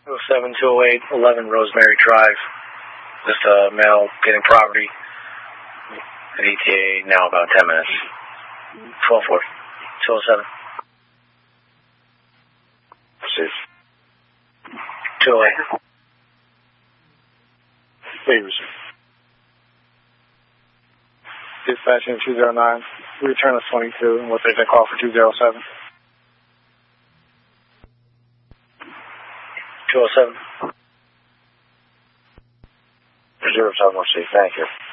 208 11 Rosemary Drive. Just a male getting property. At ETA now about 10 minutes. 12-4. 207. Proceed. 208. Please. Dispatching 209. Return of 22. And we'll take that call for 207. 207. 07, we'll see. Thank you.